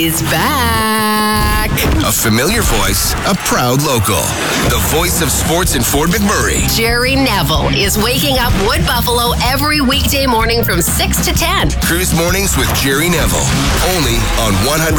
is back. A familiar voice, a proud local. The voice of sports in Fort McMurray. Jerry Neville is waking up Wood Buffalo every weekday morning from 6 to 10. Cruise Mornings with Jerry Neville. Only on 100.